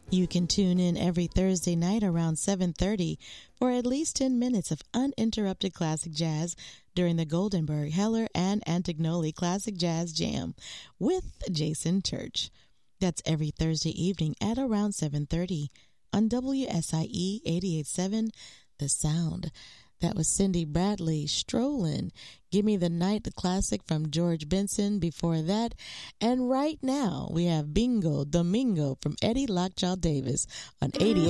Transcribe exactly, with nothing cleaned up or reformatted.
You can tune in every Thursday night around seven thirty for at least ten minutes of uninterrupted classic jazz during the Goldenberg, Heller, and Antignoli Classic Jazz Jam with Jason Church. That's every Thursday evening at around seven thirty on W S I E eighty-eight point seven, The Sound. That was Cindy Bradley, Strolling. Give Me the Night, the classic from George Benson before that. And right now, we have Bingo Domingo from Eddie Lockjaw Davis on eighty-eight.